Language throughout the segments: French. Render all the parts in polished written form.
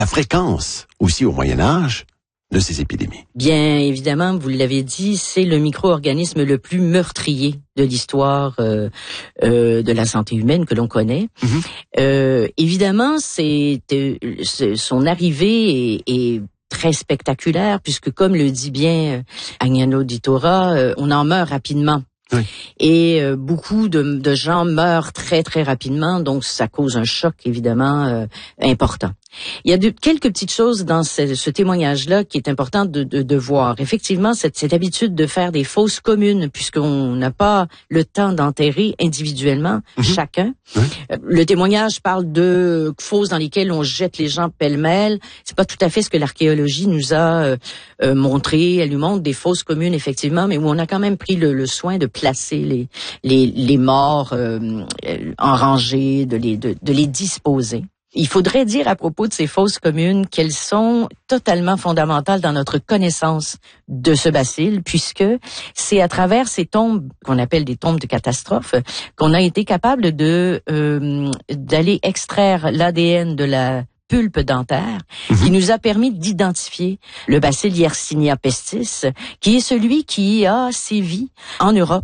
la fréquence aussi au Moyen Âge de ces épidémies? Bien évidemment, vous l'avez dit, c'est le micro-organisme le plus meurtrier de l'histoire de la santé humaine que l'on connaît. Évidemment, son arrivée est très spectaculaire, puisque comme le dit bien Agnano Di Tora, on en meurt rapidement. Oui. Et beaucoup de gens meurent très très rapidement, donc ça cause un choc évidemment important. Il y a quelques petites choses dans ce témoignage-là qui est important de voir. Effectivement, cette habitude de faire des fosses communes, puisqu'on n'a pas le temps d'enterrer individuellement chacun. Oui. Le témoignage parle de fosses dans lesquelles on jette les gens pêle-mêle. C'est pas tout à fait ce que l'archéologie nous a montré. Elle nous montre des fosses communes, effectivement, mais où on a quand même pris le soin de placer les morts en rangée, de les disposer. Il faudrait dire à propos de ces fosses communes qu'elles sont totalement fondamentales dans notre connaissance de ce bacille, puisque c'est à travers ces tombes qu'on appelle des tombes de catastrophe qu'on a été capable d'aller extraire l'ADN de la pulpe dentaire, qui nous a permis d'identifier le bacille Yersinia pestis, qui est celui qui a sévi en Europe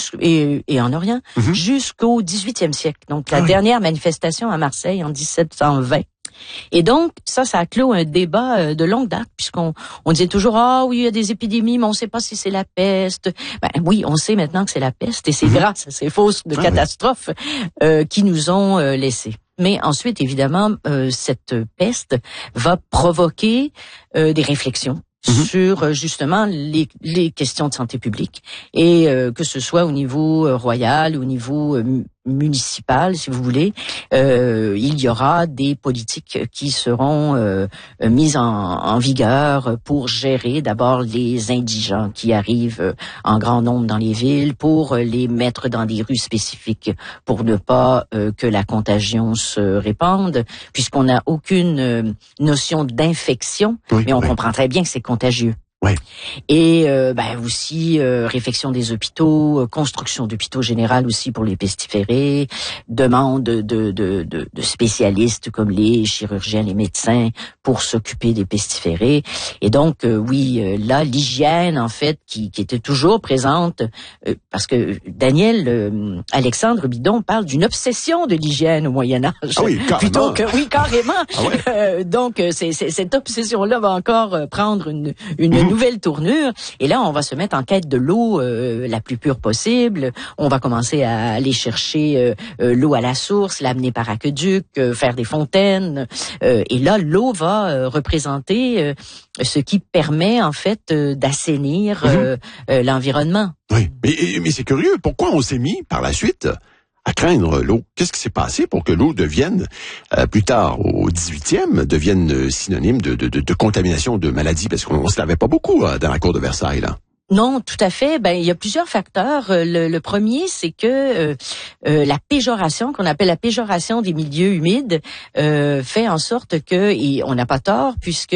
et en Orient jusqu'au 18e siècle. Donc la dernière manifestation à Marseille en 1720. Et donc, ça a clos un débat de longue date, puisqu'on disait toujours, oui, il y a des épidémies, mais on ne sait pas si c'est la peste. Ben oui, on sait maintenant que c'est la peste, et c'est grâce à ces fosses de catastrophes qui nous ont laissés. Mais ensuite, évidemment, cette peste va provoquer des réflexions sur justement les questions de santé publique, et que ce soit au niveau royal, au niveau municipal, si vous voulez, il y aura des politiques qui seront mises en vigueur pour gérer d'abord les indigents qui arrivent en grand nombre dans les villes, pour les mettre dans des rues spécifiques pour ne pas que la contagion se répande, puisqu'on n'a aucune notion d'infection, mais on comprend très bien que c'est contagieux. Ouais. Et aussi réfection des hôpitaux, construction d'hôpitaux généraux aussi pour les pestiférés, demande de spécialistes comme les chirurgiens, les médecins pour s'occuper des pestiférés. Et donc là l'hygiène en fait qui était toujours présente, parce que Daniel Alexandre Bidon parle d'une obsession de l'hygiène au Moyen Âge. Ah oui, carrément. Plutôt que carrément. Ah ouais. Donc cette obsession là va encore prendre une nouvelle tournure, et là on va se mettre en quête de l'eau la plus pure possible. On va commencer à aller chercher l'eau à la source, l'amener par aqueduc, faire des fontaines, et là l'eau va représenter ce qui permet en fait d'assainir l'environnement. Oui, mais c'est curieux, pourquoi on s'est mis par la suite à craindre l'eau? Qu'est-ce qui s'est passé pour que l'eau devienne, plus tard, au 18e, devienne synonyme de contamination, de maladie? Parce qu'on se lavait pas beaucoup dans la cour de Versailles, là. Non, tout à fait. Il y a plusieurs facteurs. Le premier, c'est que la péjoration, qu'on appelle la péjoration des milieux humides, fait en sorte que, et on n'a pas tort, puisque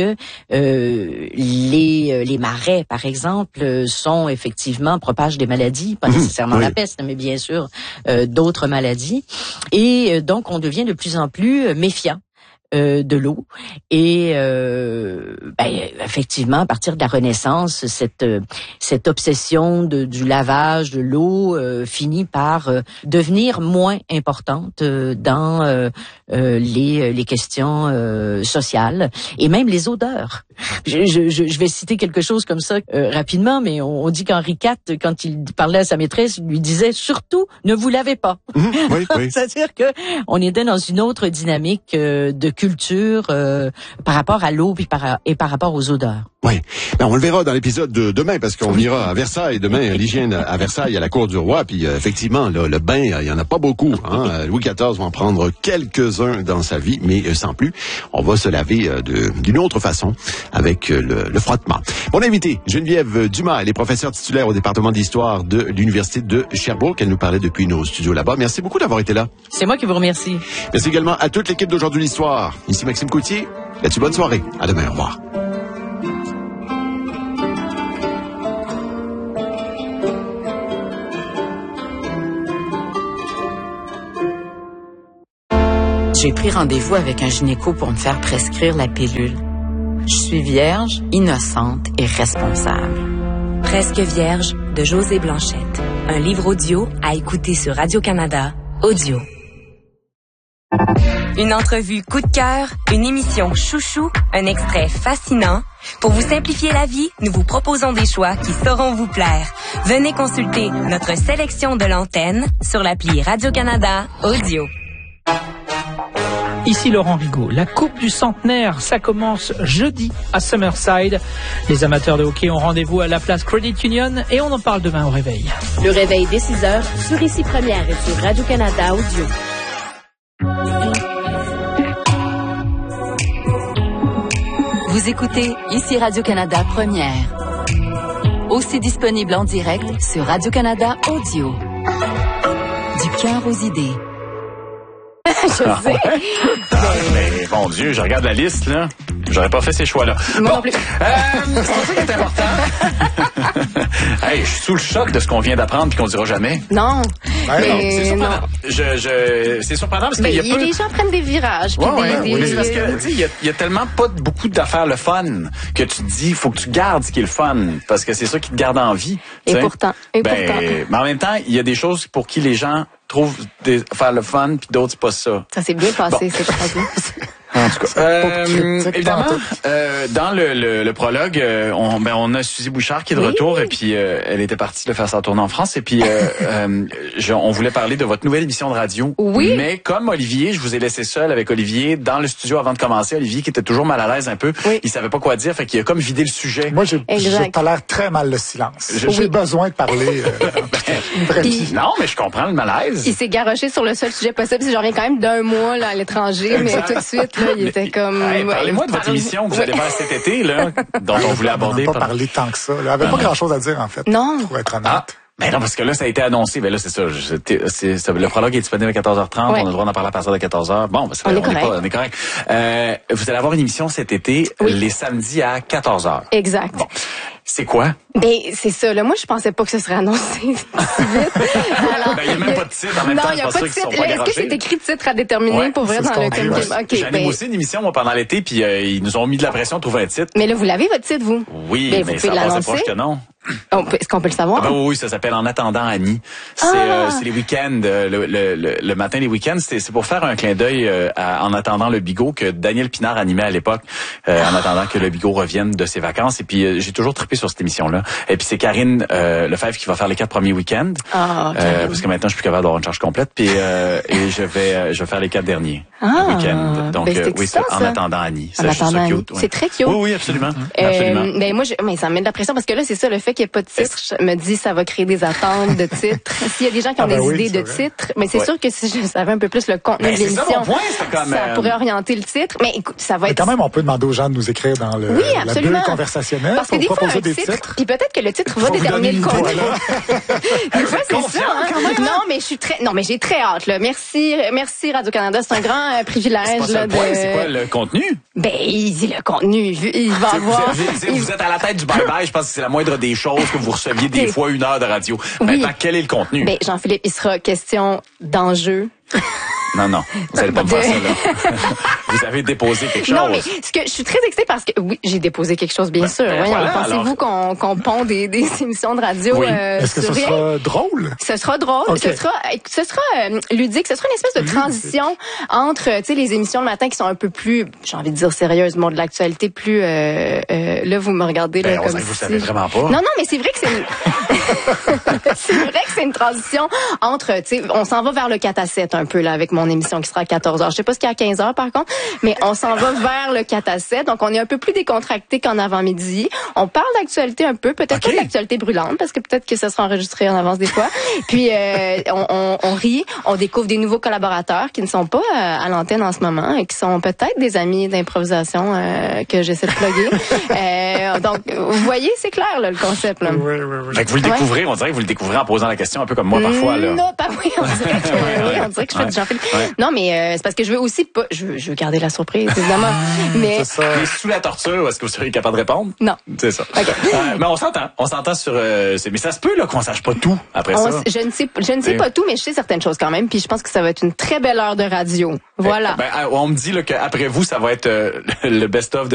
les marais, par exemple, sont effectivement propagent des maladies, pas nécessairement la peste, mais bien sûr d'autres maladies. Et donc, on devient de plus en plus méfiant de l'eau, et effectivement à partir de la Renaissance cette obsession du lavage de l'eau finit par devenir moins importante dans les questions sociales, et même les odeurs. Je vais citer quelque chose comme ça rapidement, mais on dit qu'Henri IV, quand il parlait à sa maîtresse, il lui disait surtout ne vous lavez pas. Oui. C'est-à-dire que on était dans une autre dynamique de culture par rapport à l'eau et par rapport aux odeurs. Oui, on le verra dans l'épisode de demain, parce qu'on ira à Versailles demain, l'hygiène à Versaille, à la cour du roi, puis effectivement, le bain, il y en a pas beaucoup. Louis XIV va en prendre quelques-uns dans sa vie, mais sans plus. On va se laver d'une autre façon, avec le frottement. Mon invité, Geneviève Dumas, elle est professeure titulaire au département d'histoire de l'Université de Sherbrooke. Elle nous parlait depuis nos studios là-bas. Merci beaucoup d'avoir été là. C'est moi qui vous remercie. Merci également à toute l'équipe d'Aujourd'hui l'Histoire. Ici Maxime Coutier. Là-dessus, bonne soirée. À demain. Au revoir. J'ai pris rendez-vous avec un gynéco pour me faire prescrire la pilule. Je suis vierge, innocente et responsable. Presque vierge de Josée Blanchette. Un livre audio à écouter sur Radio-Canada Audio. Une entrevue coup de cœur, une émission chouchou, un extrait fascinant. Pour vous simplifier la vie, nous vous proposons des choix qui sauront vous plaire. Venez consulter notre sélection de l'antenne sur l'appli Radio-Canada Audio. Ici Laurent Rigaud. La Coupe du Centenaire, ça commence jeudi à Summerside. Les amateurs de hockey ont rendez-vous à la place Credit Union et on en parle demain au réveil. Le réveil dès 6h sur Ici Première et sur Radio-Canada Audio. Vous écoutez Ici Radio-Canada Première. Aussi disponible en direct sur Radio-Canada Audio. Du cœur aux idées. Je sais. Mais mon Dieu, je regarde la liste, là. J'aurais pas fait ces choix-là. Moi non plus. C'est pour ça que c'est important. Hey, je suis sous le choc de ce qu'on vient d'apprendre puis qu'on dira jamais. Non. Mais C'est surprenant. non. C'est surprenant parce Mais qu'il y a peu... les gens prennent des virages. Puis Oui, c'est parce que, tu sais, il y a tellement pas beaucoup d'affaires le fun que tu te dis, faut que tu gardes ce qui est le fun parce que c'est ça qui te garde en vie. Et t'sais. pourtant. Mais en même temps, il y a des choses pour qui les gens trouvent faire le fun puis d'autres c'est pas ça. Ça s'est bien passé, cette phrase-là. En tout cas, évidemment, dans le prologue, on a Suzy Bouchard qui est de retour et puis elle était partie de faire sa tournée en France et puis on voulait parler de votre nouvelle émission de radio. Oui. Mais comme Olivier, je vous ai laissé seul avec Olivier dans le studio avant de commencer. Olivier qui était toujours mal à l'aise un peu, il savait pas quoi dire, fait qu'il a comme vidé le sujet. Moi, je tolère très mal le silence. J'ai besoin de parler. Non, mais je comprends le malaise. Il s'est garoché sur le seul sujet possible. Je reviens quand même d'un mois là, à l'étranger, mais tout de suite, là, il était comme... Parlez-moi de votre émission que vous allez faire cet été, là, dont on voulait aborder. On n'a pas parlé tant que ça. Il n'y avait pas grand-chose à dire, en fait. Non. Pour être honnête. Ben non, parce que là, ça a été annoncé. Ben là, c'est ça. Le prologue est disponible à 14h30. Ouais. On a le droit d'en parler à partir de 14h. Bon, on est correct. Vous allez avoir une émission cet été, les samedis à 14h. Exact. Bon. C'est quoi? Ben, c'est ça. Là, moi, je pensais pas que ce serait annoncé si vite. Alors, il n'y a même pas de titre en même temps. Non, il n'y a pas de titre. Est-ce que c'est écrit titre à déterminer pour vrai dans le thème? J'anime aussi une émission, moi, pendant l'été, puis ils nous ont mis de la pression de trouver un titre. Mais là, vous l'avez, votre titre, vous? Oui, ben, mais ça passe proche que non. Est-ce qu'on peut le savoir? Oui, ça s'appelle En attendant Annie. C'est les week-ends, le matin, les week-ends, c'est pour faire un clin d'œil En attendant le bigot que Daniel Pinard animait à l'époque, en attendant que le bigot revienne de ses vacances. Et puis j'ai toujours trippé sur cette émission-là. Et puis c'est Karine Lefebvre qui va faire les 4 premiers week-ends, parce que maintenant je suis plus capable d'avoir une charge complète. Puis et je vais faire les 4 derniers week-ends. Donc c'est En attendant Annie. En attendant Annie. C'est très cute. Oui, absolument. Absolument. Ben moi, mais ça me met de la pression parce que là, c'est ça, le fait qu'il n'y ait pas de titre, je me dis ça va créer des attentes de titres. S'il y a des gens qui ont des idées de titres, mais c'est sûr que si je savais un peu plus le contenu de l'émission, ça pourrait orienter le titre. Mais écoute, ça va être... quand même, on peut demander aux gens de nous écrire dans la bulle conversationnelle parce que pour des proposer fois, des titres. Puis peut-être que le titre va déterminer le contenu. Des fois, c'est ça. Non, mais j'ai très hâte. Là. Merci Radio-Canada. C'est un grand privilège. C'est quoi le contenu? Ben, le contenu. Il va avoir... Vous êtes à la tête du bye-bye. Je pense que c'est la moindre des choses que vous receviez des fois 1 heure de radio. Maintenant, quel est le contenu? Ben, Jean-Philippe, il sera question d'enjeux. Non, vous allez pas me faire ça, là. Vous avez déposé quelque chose. Non, mais je suis très excitée parce que, oui, j'ai déposé quelque chose, bien sûr. Pensez-vous qu'on pond des émissions de radio? Oui. Est-ce que ce sera drôle? Ce sera drôle. Okay. Ce sera ludique. Ce sera une espèce de transition entre, les émissions le matin qui sont un peu plus, j'ai envie de dire sérieusement, de l'actualité plus, là, vous me regardez, là, comme vous savez vraiment pas. Non, mais c'est vrai que c'est une transition entre, on s'en va vers le 4-7 un peu, là, avec mon émission qui sera à 14h. Je sais pas ce qu'il y a à 15h, par contre, mais on s'en va vers le 4-7. Donc, on est un peu plus décontracté qu'en avant-midi. On parle d'actualité un peu, peut-être pas de l'actualité brûlante, parce que peut-être que ça sera enregistré en avance des fois. Puis, on rit, on découvre des nouveaux collaborateurs qui ne sont pas à l'antenne en ce moment et qui sont peut-être des amis d'improvisation que j'essaie de plugger. Donc, vous voyez, c'est clair, là, le concept. Là. Oui. Fait que vous le découvrez, on dirait que vous le découvrez en posant la question un peu comme moi parfois. Là. Non, pas oui, on dirait que je fais du Jean-Philippe. Non, mais c'est parce que je veux aussi pas, je veux garder la surprise, évidemment. Mais sous la torture, est-ce que vous seriez capable de répondre? Non. C'est ça. Okay. Mais on s'entend sur... mais ça se peut là qu'on sache pas tout après ça. Je ne sais pas tout, mais je sais certaines choses quand même. Puis je pense que ça va être une très belle heure de radio. Voilà. On me dit là, qu'après vous, ça va être le best-of de